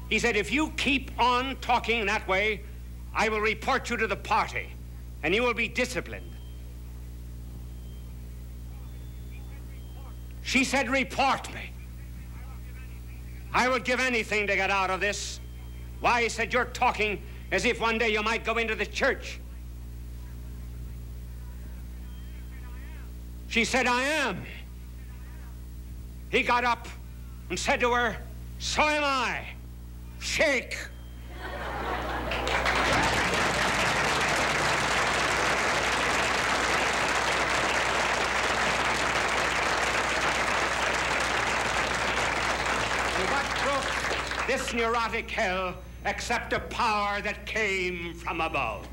He said, if you keep on talking that way, I will report you to the party, and you will be disciplined. She said, report me. I would give anything to get out of this. Why, he said, you're talking as if one day you might go into the church. She said, I am. He got up and said to her, so am I. Shake. What broke this neurotic hell except a power that came from above?